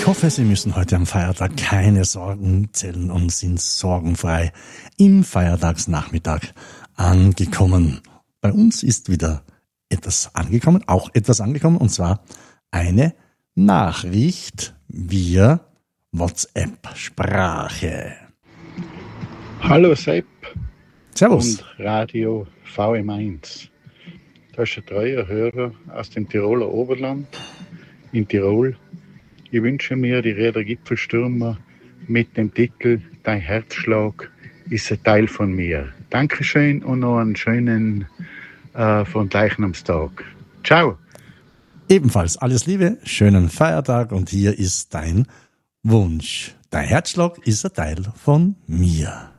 hoffe, Sie müssen heute am Feiertag keine Sorgen zählen und sind sorgenfrei im Feiertagsnachmittag angekommen. Bei uns ist wieder etwas angekommen, und zwar eine Nachricht via WhatsApp-Sprache. Hallo Sepp. Servus. Und Radio VM1. Da ist ein treuer Hörer aus dem Tiroler Oberland in Tirol. Ich wünsche mir die Räder Gipfelstürmer mit dem Titel Dein Herzschlag ist ein Teil von mir. Dankeschön und noch einen schönen von Leichnamstag. Ciao. Ebenfalls alles Liebe, schönen Feiertag und hier ist dein Wunsch. Dein Herzschlag ist ein Teil von mir.